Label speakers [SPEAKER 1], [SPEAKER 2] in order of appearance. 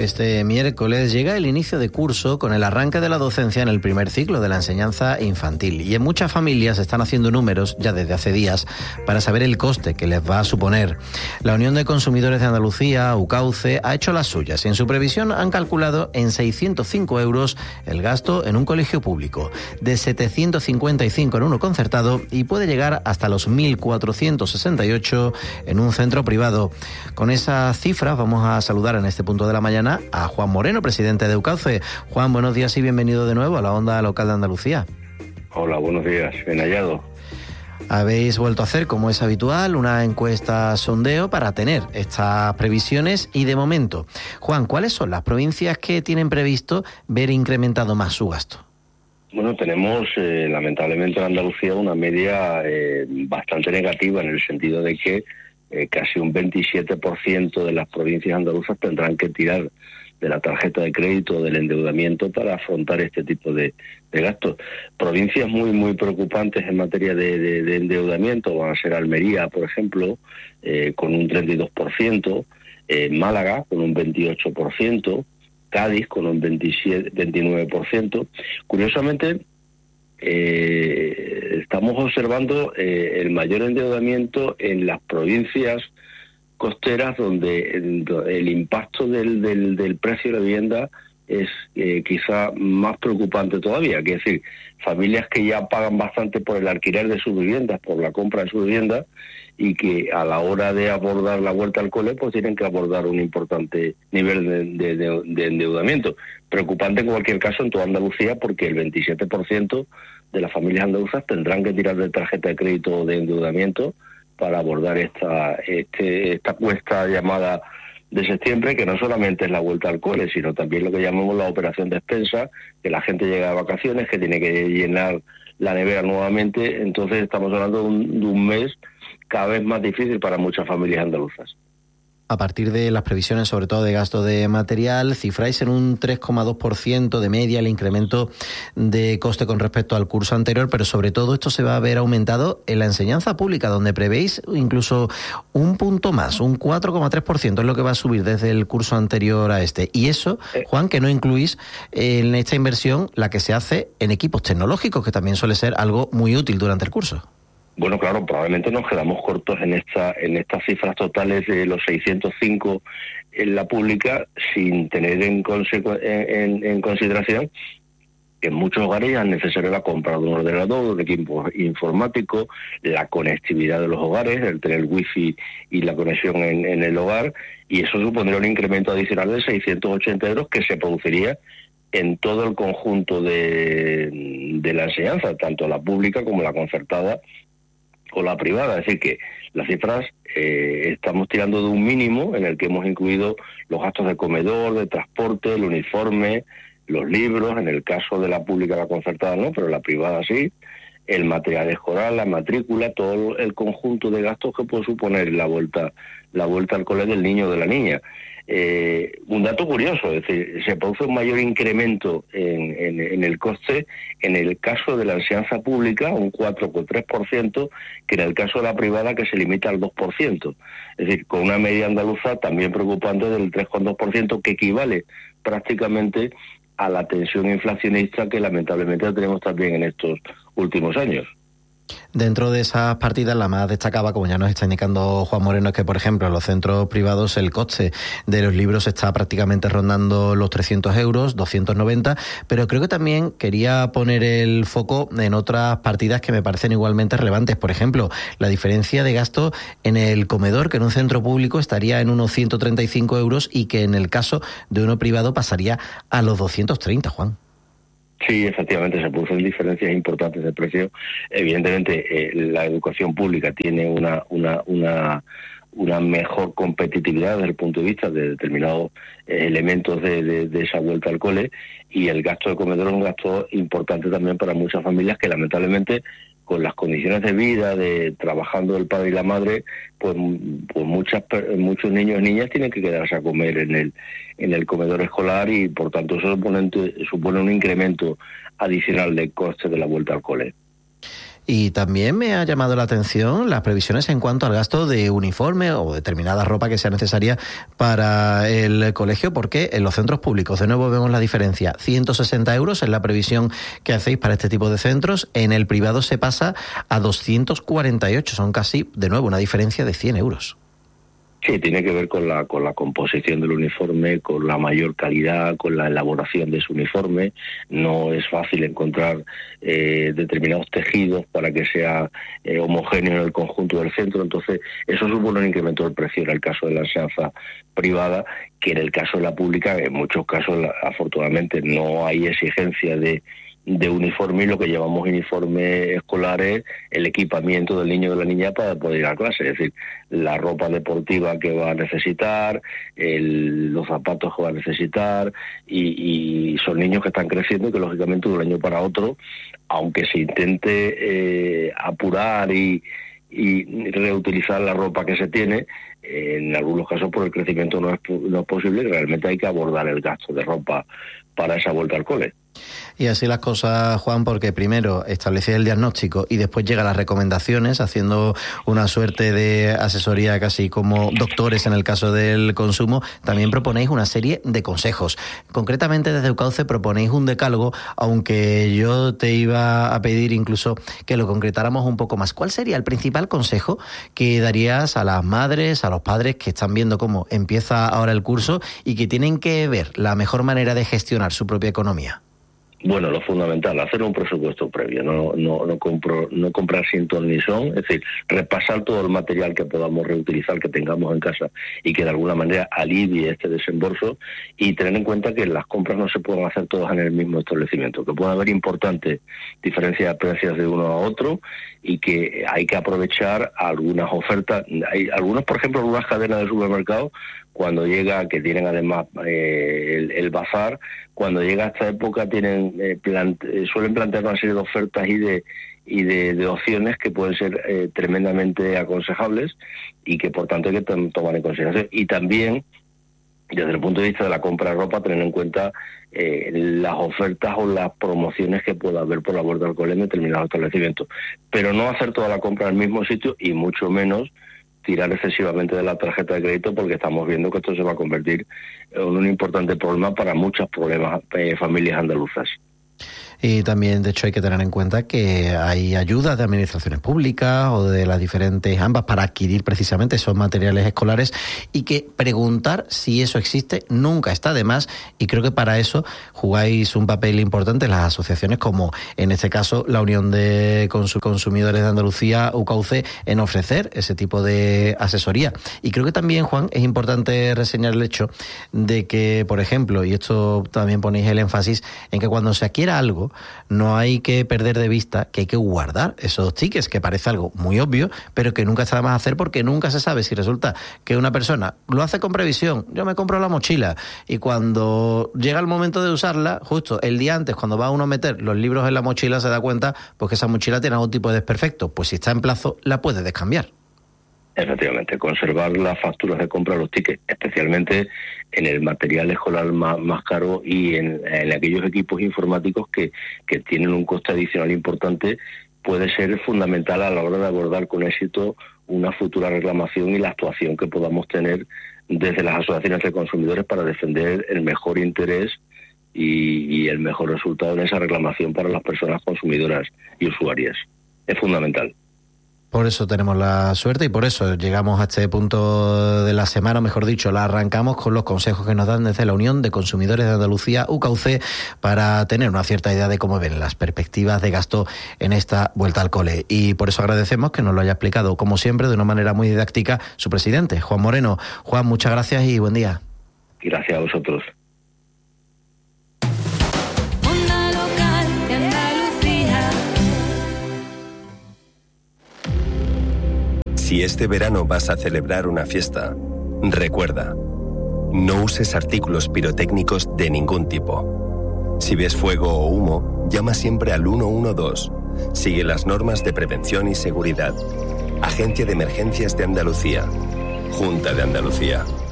[SPEAKER 1] Este miércoles llega el inicio de curso con el arranque de la docencia en el primer ciclo de la enseñanza infantil. Y en muchas familias están haciendo números ya desde hace días para saber el coste que les va a suponer. La Unión de Consumidores de Andalucía, UCAUCE, ha hecho las suyas y en su previsión han calculado en 605 euros el gasto en un colegio público, de 755 en uno concertado y puede llegar hasta los 1.468 en un centro privado. Con esas cifras vamos a saludar en este punto de la mañana a Juan Moreno, presidente de UCAUCE. Juan, buenos días y bienvenido de nuevo a la Onda Local de Andalucía.
[SPEAKER 2] Hola, buenos días, bien hallado.
[SPEAKER 1] Habéis vuelto a hacer, como es habitual, una encuesta sondeo para tener estas previsiones y de momento, Juan, ¿cuáles son las provincias que tienen previsto ver incrementado más su gasto?
[SPEAKER 2] Bueno, tenemos lamentablemente en Andalucía una media bastante negativa en el sentido de que casi un 27% de las provincias andaluzas tendrán que tirar de la tarjeta de crédito o del endeudamiento para afrontar este tipo de gastos. Provincias muy preocupantes en materia de endeudamiento van a ser Almería, por ejemplo, con un 32%, Málaga con un 28%, Cádiz con un 29%. Curiosamente, estamos observando el mayor endeudamiento en las provincias costeras donde el impacto del precio de la vivienda es quizá más preocupante todavía. Es decir, familias que ya pagan bastante por el alquiler de sus viviendas, por la compra de sus viviendas, y que a la hora de abordar la vuelta al cole pues tienen que abordar un importante nivel de endeudamiento. Preocupante en cualquier caso en toda Andalucía, porque el 27% de las familias andaluzas tendrán que tirar de tarjeta de crédito o de endeudamiento para abordar esta cuesta llamada de septiembre, que no solamente es la vuelta al cole, sino también lo que llamamos la operación despensa, que la gente llega de vacaciones, que tiene que llenar la nevera nuevamente. Entonces estamos hablando de un mes cada vez más difícil para muchas familias andaluzas.
[SPEAKER 1] A partir de las previsiones, sobre todo de gasto de material, cifráis en un 3,2% de media el incremento de coste con respecto al curso anterior, pero sobre todo esto se va a ver aumentado en la enseñanza pública, donde prevéis incluso un punto más, un 4,3% es lo que va a subir desde el curso anterior a este. Y eso, Juan, que no incluís en esta inversión la que se hace en equipos tecnológicos, que también suele ser algo muy útil durante el curso.
[SPEAKER 2] Bueno, claro, probablemente nos quedamos cortos en estas cifras totales de los 605 en la pública, sin tener en consideración que en muchos hogares ya es necesaria la compra de un ordenador, de equipo informático, la conectividad de los hogares, el tener wifi y la conexión en el hogar, y eso supondría un incremento adicional de 680 euros que se produciría en todo el conjunto de la enseñanza, tanto la pública como la concertada o la privada. Es decir, que las cifras estamos tirando de un mínimo en el que hemos incluido los gastos de comedor, de transporte, el uniforme, los libros, en el caso de la pública, la concertada no, pero la privada sí, el material escolar, la matrícula, todo el conjunto de gastos que puede suponer la vuelta al cole del niño o de la niña. Un dato curioso, es decir, se produce un mayor incremento en el coste en el caso de la enseñanza pública, un 4,3%, que en el caso de la privada, que se limita al 2%. Es decir, con una media andaluza también preocupante del 3,2%, que equivale prácticamente a la tensión inflacionista que lamentablemente tenemos también en estos últimos años.
[SPEAKER 1] Dentro de esas partidas, la más destacada, como ya nos está indicando Juan Moreno, es que, por ejemplo, en los centros privados el coste de los libros está prácticamente rondando los 300 euros, 290, pero creo que también quería poner el foco en otras partidas que me parecen igualmente relevantes. Por ejemplo, la diferencia de gasto en el comedor, que en un centro público estaría en unos 135 euros y que en el caso de uno privado pasaría a los 230, Juan.
[SPEAKER 2] Sí, efectivamente, se producen diferencias importantes de precio. Evidentemente, la educación pública tiene una mejor competitividad desde el punto de vista de determinados elementos de esa vuelta al cole, y el gasto de comedor es un gasto importante también para muchas familias que lamentablemente, con las condiciones de vida, de trabajando el padre y la madre, pues muchos niños y niñas tienen que quedarse a comer en el comedor escolar, y por tanto eso supone un incremento adicional de coste de la vuelta al cole.
[SPEAKER 1] Y también me ha llamado la atención las previsiones en cuanto al gasto de uniforme o determinada ropa que sea necesaria para el colegio, porque en los centros públicos, de nuevo vemos la diferencia, 160 euros es la previsión que hacéis para este tipo de centros, en el privado se pasa a 248, son casi, de nuevo, una diferencia de 100 euros.
[SPEAKER 2] Sí, tiene que ver con la composición del uniforme, con la mayor calidad, con la elaboración de ese uniforme. No es fácil encontrar determinados tejidos para que sea homogéneo en el conjunto del centro. Entonces, eso supone un incremento del precio en el caso de la enseñanza privada, que en el caso de la pública, en muchos casos, afortunadamente, no hay exigencia de uniforme, y lo que llevamos uniforme escolar es el equipamiento del niño o de la niña para poder ir a clase, es decir, la ropa deportiva que va a necesitar, los zapatos que va a necesitar, y son niños que están creciendo y que lógicamente de un año para otro, aunque se intente apurar y reutilizar la ropa que se tiene, en algunos casos por el crecimiento no es posible, y realmente hay que abordar el gasto de ropa para esa vuelta al cole.
[SPEAKER 1] Y así las cosas, Juan, porque primero establecéis el diagnóstico y después llegan las recomendaciones, haciendo una suerte de asesoría casi como doctores en el caso del consumo. También proponéis una serie de consejos. Concretamente desde UCAUCE proponéis un decálogo, aunque yo te iba a pedir incluso que lo concretáramos un poco más. ¿Cuál sería el principal consejo que darías a las madres, a los padres que están viendo cómo empieza ahora el curso y que tienen que ver la mejor manera de gestionar su propia economía?
[SPEAKER 2] Bueno, lo fundamental, hacer un presupuesto previo, no comprar sin ton ni son, es decir, repasar todo el material que podamos reutilizar, que tengamos en casa y que de alguna manera alivie este desembolso, y tener en cuenta que las compras no se pueden hacer todas en el mismo establecimiento, que puede haber importantes diferencias de precios de uno a otro y que hay que aprovechar algunas ofertas. Hay algunos, por ejemplo, algunas cadenas de supermercados, cuando llega, que tienen además el bazar, cuando llega esta época tienen suelen plantear una serie de ofertas y de opciones que pueden ser tremendamente aconsejables y que por tanto hay que tomar en consideración. Y también, desde el punto de vista de la compra de ropa, tener en cuenta las ofertas o las promociones que pueda haber por la vuelta al cole en determinados establecimientos. Pero no hacer toda la compra en el mismo sitio, y mucho menos tirar excesivamente de la tarjeta de crédito, porque estamos viendo que esto se va a convertir en un importante problema para muchos familias andaluzas.
[SPEAKER 1] Y también, de hecho, hay que tener en cuenta que hay ayudas de administraciones públicas o de las diferentes ambas para adquirir precisamente esos materiales escolares, y que preguntar si eso existe nunca está de más, y creo que para eso jugáis un papel importante las asociaciones como, en este caso, la Unión de Consumidores de Andalucía, UCAUCE, en ofrecer ese tipo de asesoría. Y creo que también, Juan, es importante reseñar el hecho de que, por ejemplo, y esto también ponéis el énfasis en que cuando se adquiera algo, no hay que perder de vista que hay que guardar esos tickets, que parece algo muy obvio, pero que nunca está de más hacer, porque nunca se sabe si resulta que una persona lo hace con previsión. Yo me compro la mochila y cuando llega el momento de usarla, justo el día antes, cuando va uno a meter los libros en la mochila, se da cuenta pues que esa mochila tiene algún tipo de desperfecto. Pues si está en plazo, la puede descambiar.
[SPEAKER 2] Efectivamente, conservar las facturas de compra, los tickets, especialmente en el material escolar más caro y en aquellos equipos informáticos que tienen un coste adicional importante, puede ser fundamental a la hora de abordar con éxito una futura reclamación y la actuación que podamos tener desde las asociaciones de consumidores para defender el mejor interés y el mejor resultado en esa reclamación para las personas consumidoras y usuarias. Es fundamental.
[SPEAKER 1] Por eso tenemos la suerte y por eso llegamos a este punto de la semana, o mejor dicho, la arrancamos con los consejos que nos dan desde la Unión de Consumidores de Andalucía, UCAUCE, para tener una cierta idea de cómo ven las perspectivas de gasto en esta vuelta al cole. Y por eso agradecemos que nos lo haya explicado, como siempre, de una manera muy didáctica, su presidente, Juan Moreno. Juan, muchas gracias y buen día.
[SPEAKER 2] Gracias a vosotros.
[SPEAKER 3] Si este verano vas a celebrar una fiesta, recuerda, no uses artículos pirotécnicos de ningún tipo. Si ves fuego o humo, llama siempre al 112. Sigue las normas de prevención y seguridad. Agencia de Emergencias de Andalucía. Junta de Andalucía.